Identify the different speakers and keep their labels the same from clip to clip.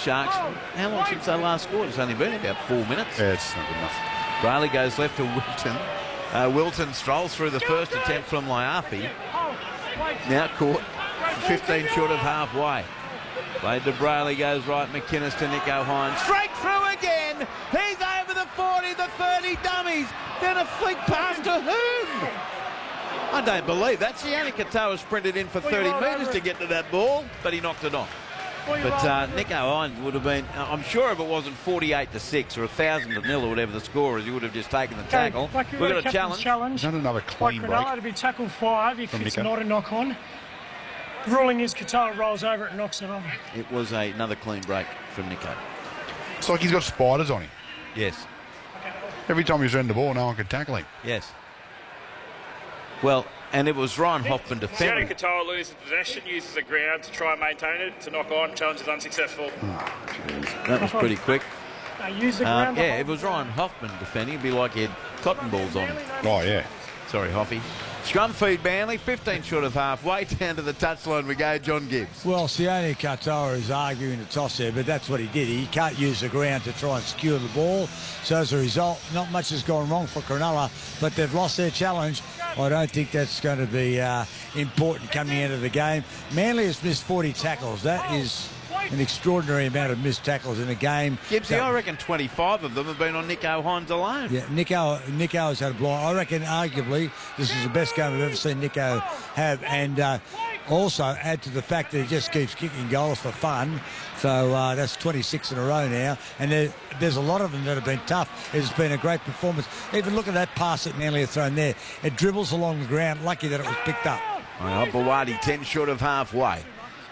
Speaker 1: Sharks. How long since they last scored? It's only been about 4 minutes.
Speaker 2: Yeah, it's not good enough.
Speaker 1: Brayley goes left to Wilton. Wilton strolls through the first attempt from Laiafi. Now caught 15 short of halfway. Played to Brayley, goes right. McInnes to Nicho Hynes. Straight through again. He's over the 40, the 30 dummies. Then a flick pass to whom? I don't believe that. Sione Katoa sprinted in for 30 metres to get to that ball, but he knocked it off. But Nicho Hynes would have been, I'm sure if it wasn't 48-6 or 1,000-0 or whatever the score is, he would have just taken the tackle. We've got a challenge.
Speaker 2: Not another clean break.
Speaker 3: Cronulla to be tackle 5 if it's not a knock-on. The ruling is Katoa rolls over it and knocks it over.
Speaker 1: It was another clean break from Nicho.
Speaker 2: It's like he's got spiders on him.
Speaker 1: Yes.
Speaker 2: Every time he's around the ball, no one could tackle him.
Speaker 1: Yes. Well, and it was Ryan Hoffman defending.
Speaker 4: Sione Katoa loses possession, uses the ground to try and maintain it. To knock on, challenge is unsuccessful.
Speaker 1: That was pretty quick.
Speaker 3: Use the ground
Speaker 1: Yeah, if it was Ryan Hoffman defending, it'd be like he had cotton balls on him.
Speaker 2: Oh, yeah.
Speaker 1: Sorry, Hoffy. Scrum feed Manly, 15 short of halfway. Down to the touchline we go, John Gibbs.
Speaker 5: Well, Sione Katoa is arguing the toss there, but that's what he did. He can't use the ground to try and skewer the ball. So as a result, not much has gone wrong for Cronulla, but they've lost their challenge. I don't think that's going to be important coming into the game. Manly has missed 40 tackles. That is an extraordinary amount of missed tackles in a game.
Speaker 1: Gibbsy, I reckon 25 of them have been on Nicho Hynes alone.
Speaker 5: Yeah, Nicho has had a blind. I reckon arguably this is the best game I've ever seen Nicho have, and also add to the fact that he just keeps kicking goals for fun. So that's 26 in a row now, and there's a lot of them that have been tough. It's been a great performance. Even look at that pass that Manly have thrown there. It dribbles along the ground. Lucky that it was picked up.
Speaker 1: Hopewadi 10 short of halfway.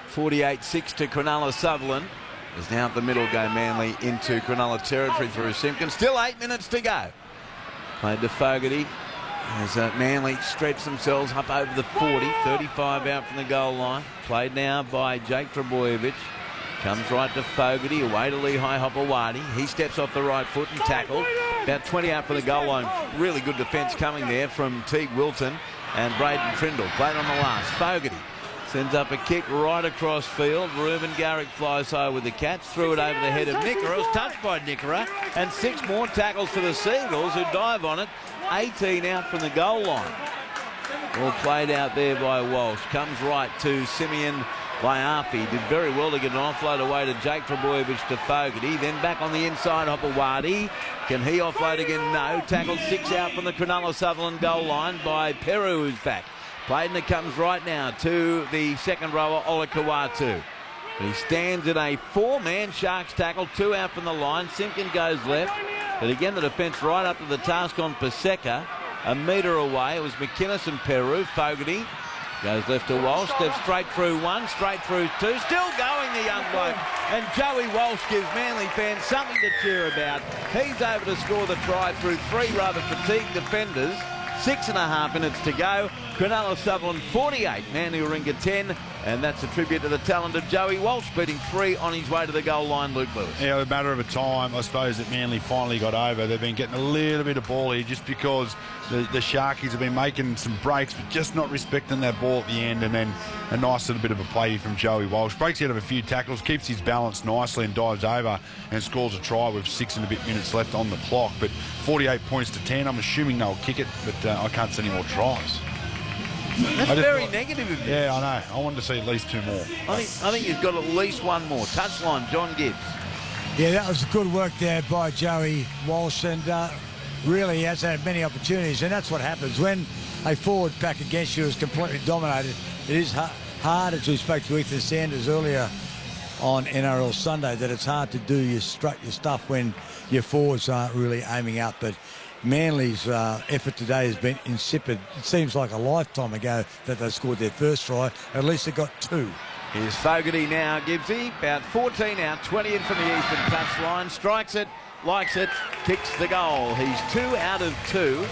Speaker 1: 48-6 to Cronulla. Sutherland is now at the middle. Go Manly into Cronulla territory through Simpkins. Still 8 minutes to go. Played to Fogarty as Manly stretch themselves up over the 40. 35 out from the goal line. Played now by Jake Trbojevic. Comes right to Fogarty, away to Lehigh Hopewadi. He steps off the right foot and tackled. About 20 out for the goal line. Really good defence coming there from Teague Wilton and Braden Trindle. Played on the last. Fogarty sends up a kick right across field. Reuben Garrick flies high with the catch. Threw it over the head of Nickera. It was touched by Nickera. And 6 more tackles for the Seagulls, who dive on it. 18 out from the goal line. All played out there by Walsh. Comes right to Simeon Laiafi. Did very well to get an offload away to Jake Trbojevic to Fogarty. Then back on the inside, Hopewadi. Can he offload again? No. Tackled 6 out from the Cronulla Sutherland goal line by Peru, who's back. Played, and it comes right now to the second rower, Ola Kawatu. But he stands at a 4-man Sharks tackle, 2 out from the line. Simpkin goes left. But again, the defence right up to the task on Paseka. A metre away, it was McInnes and Peru. Fogarty goes left to Walsh, steps straight through 1, straight through 2. Still going, the young bloke. And Joey Walsh gives Manly fans something to cheer about. He's able to score the try through 3 rather fatigued defenders. 6.5 minutes to go. Cronulla Sutherland 48, Manly Warringah 10, and that's a tribute to the talent of Joey Walsh, beating 3 on his way to the goal line, Luke Lewis.
Speaker 2: Yeah, a matter of a time, I suppose, that Manly finally got over. They've been getting a little bit of ball here just because the Sharkies have been making some breaks, but just not respecting that ball at the end, and then a nice little bit of a play from Joey Walsh. Breaks out of a few tackles, keeps his balance nicely and dives over and scores a try with 6 and a bit minutes left on the clock. But 48 points to 10, I'm assuming they'll kick it, but I can't see any more tries.
Speaker 1: That's very negative of you.
Speaker 2: Yeah, I know. I wanted to see at least 2 more.
Speaker 1: I think he's got at least 1 more. Touchline, John Gibbs.
Speaker 5: Yeah, that was good work there by Joey Walsh, and really he has had many opportunities, and that's what happens when a forward pack against you is completely dominated. It is hard, as we spoke to Ethan Sanders earlier on NRL Sunday, that it's hard to do your stuff when your forwards aren't really aiming up. But Manly's effort today has been insipid. It seems like a lifetime ago that they scored their first try. At least they got 2.
Speaker 1: Here's Fogarty now, Gibbsy. About 14 out, 20 in from the eastern touchline. Strikes it, likes it, kicks the goal. He's 2 out of 2.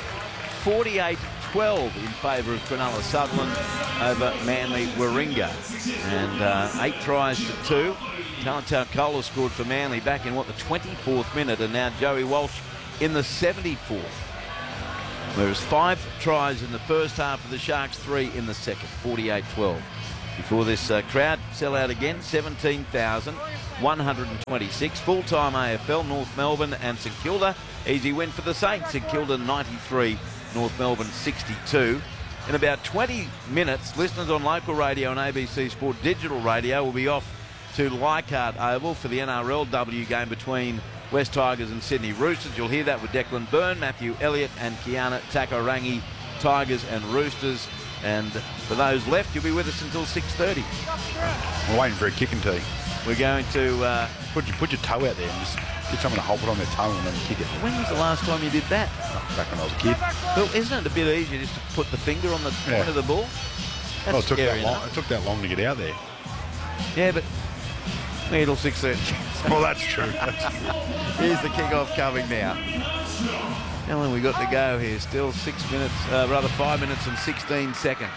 Speaker 1: 48-12 in favour of Cronulla Sutherland over Manly Warringah. And 8 tries to 2. Talatau Kola scored for Manly back in, the 24th minute, and now Joey Walsh in the 74th. Whereas 5 tries in the first half of the Sharks, 3 in the second. 48-12. Before this crowd sell out again, 17,000. 126. Full-time AFL, North Melbourne and St Kilda. Easy win for the Saints. St Kilda 93, North Melbourne 62. In about 20 minutes, listeners on local radio and ABC Sport Digital Radio will be off to Leichhardt Oval for the NRLW game between West Tigers and Sydney Roosters. You'll hear that with Declan Byrne, Matthew Elliott and Kiana Takarangi, Tigers and Roosters. And for those left, you'll be with us until 6:30.
Speaker 2: We're waiting for a kicking tee.
Speaker 1: We're going to...
Speaker 2: Put your toe out there and just get someone to hold it on their toe and then kick it.
Speaker 1: When was the last time you did that?
Speaker 2: Back when I was a kid.
Speaker 1: Well, isn't it a bit easier just to put the finger on the point of the ball? That's
Speaker 2: Well, it took
Speaker 1: scary
Speaker 2: that long.
Speaker 1: enough.
Speaker 2: It took that long to get out there.
Speaker 1: Yeah, but till 6:30.
Speaker 2: Well, that's true.
Speaker 1: Here's the kick-off coming now. How long we got to go here? Still 5 minutes and 16 seconds.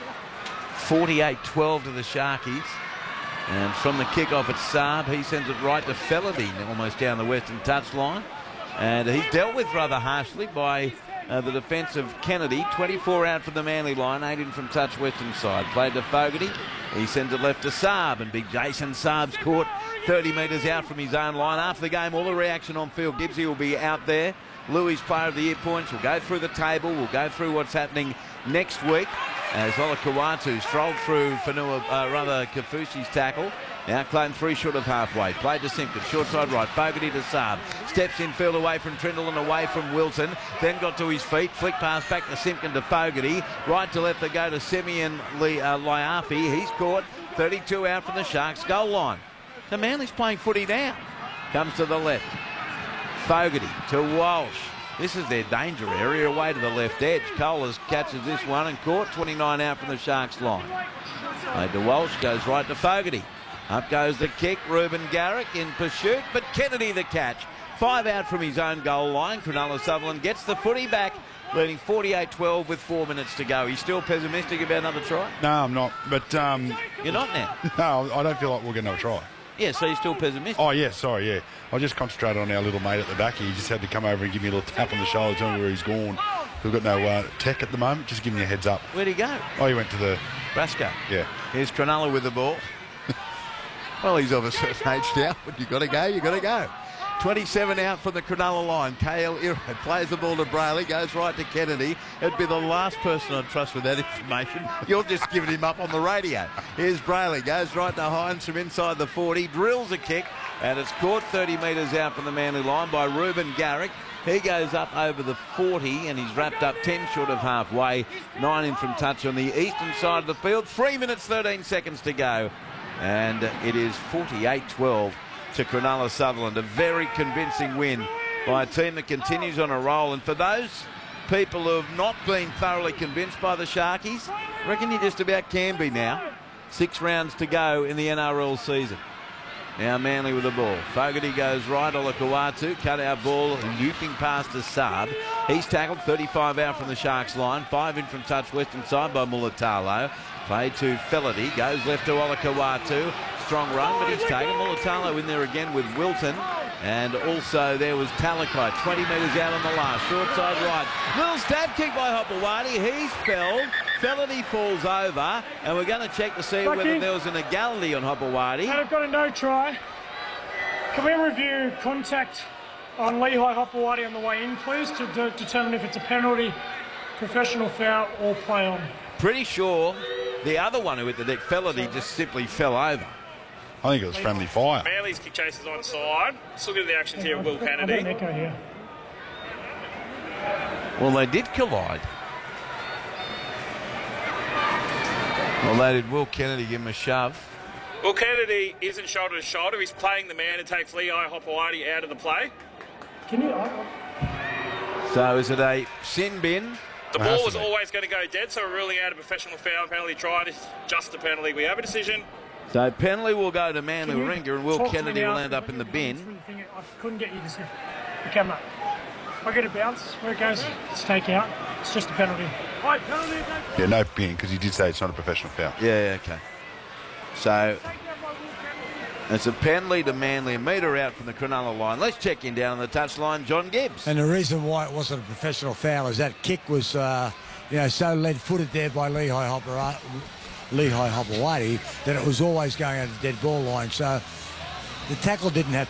Speaker 1: 48-12 to the Sharkies. And from the kick-off at Saab, he sends it right to Fellerty, almost down the western touchline. And he's dealt with rather harshly by the defence of Kennedy. 24 out from the Manly line, 8 in from touch western side. Played to Fogarty. He sends it left to Saab, and big Jason Saab's caught 30 metres out from his own line. After the game, all the reaction on field. Gibbsy will be out there. Louis Player of the Year points. We'll go through the table. We'll go through what's happening next week. As Ola Kawatu strolled through Kafusi's tackle. Now claimed 3 short of halfway. Played to Simpkins, short side right. Fogarty to Saab. Steps in field away from Trindle and away from Wilson. Then got to his feet. Flick pass back to Simpkin to Fogarty. Right to left they go to Simeon Liafi. He's caught. 32 out from the Sharks goal line. The Manly's playing footy now. Comes to the left. Fogarty to Walsh. This is their danger area, away to the left edge. Colas catches this one and caught. 29 out from the Sharks line. Played to Walsh, goes right to Fogarty. Up goes the kick. Ruben Garrick in pursuit, but Kennedy the catch. 5 out from his own goal line. Cronulla Sutherland gets the footy back, leading 48-12 with 4 minutes to go. He's still pessimistic about another try?
Speaker 2: No, I'm not. But
Speaker 1: You're not now?
Speaker 2: No, I don't feel like we're going to try.
Speaker 1: Yeah, so you're still pessimistic?
Speaker 2: Oh, yeah, sorry, yeah. I just concentrated on our little mate at the back. He just had to come over and give me a little tap on the shoulder, tell me where he's gone. We've got no tech at the moment, just giving you a heads up.
Speaker 1: Where'd he go?
Speaker 2: Oh, he went to the...
Speaker 1: Brasco.
Speaker 2: Yeah.
Speaker 1: Here's Cronulla with the ball. Well, he's of a certain age now, but you got to go. 27 out from the Cronulla line. KL Iro plays the ball to Brayley, goes right to Kennedy. It'd be the last person I'd trust with that information. You're just giving him up on the radio. Here's Brayley, goes right to Hines from inside the 40, drills a kick, and it's caught 30 metres out from the Manly line by Ruben Garrick. He goes up over the 40 and he's wrapped up 10 short of halfway. 9 in from touch on the eastern side of the field. 3 minutes, 13 seconds to go. And it is 48-12 to Cronulla Sutherland. A very convincing win by a team that continues on a roll. And for those people who have not been thoroughly convinced by the Sharkies, I reckon you just about can be now. 6 rounds to go in the NRL season. Now Manly with the ball. Fogarty goes right. Olakawatu cut out ball, looping past to Saab. He's tackled 35 out from the Sharks line. 5 in from touch western side by Mulatalo. Played to Fellerty. Goes left to Olakawatu. Strong run, but he's taken. Mulatalo in there again with Wilton. And also there was Talakai, 20 metres out on the last. Short side right. Little stab kick by Hopewadi. He's felled. Fellerty falls over. And we're going to check to see whether there was an egality on Hopewadi.
Speaker 3: And I've got a no try. Can we review contact on Lehigh Hopewadi on the way in, please, to determine if it's a penalty, professional foul or play on?
Speaker 1: Pretty sure the other one who hit the deck, Fellerty, just simply fell over.
Speaker 2: I think it was friendly fire.
Speaker 4: Manly's kick chase is on side. Let's look at the actions here of Will
Speaker 3: I've got
Speaker 4: Kennedy.
Speaker 3: an echo here.
Speaker 1: Well, they did collide. Well, they did Will Kennedy give him a shove.
Speaker 4: Will Kennedy isn't shoulder to shoulder. He's playing the man and takes Lehigh Hopewadi out of the play.
Speaker 3: Can you...
Speaker 1: So is it a sin bin?
Speaker 4: The ball was always going to go dead, so we're ruling out a professional foul and penalty try. It's just a penalty. We have a decision.
Speaker 1: So penalty will go to Manly Warringah and Will Kennedy will end up in the bin.
Speaker 3: I couldn't get you to see the camera. I get a bounce. Where it goes, it's take out. It's just a penalty. Right, penalty.
Speaker 2: Yeah, no bin, because he did say it's not a professional foul.
Speaker 1: Yeah, okay. So it's a penalty to Manly, a metre out from the Cronulla line. Let's check in down on the touchline, John Gibbs.
Speaker 5: And the reason why it wasn't a professional foul is that kick was, so lead-footed there by Lehigh Hopewadi that it was always going over the dead ball line. So the tackle didn't have